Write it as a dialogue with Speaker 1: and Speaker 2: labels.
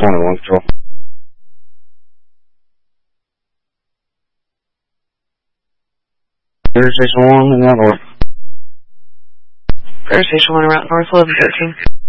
Speaker 1: 21 Control. Station 1 in that order.
Speaker 2: Station 1 around North 1113.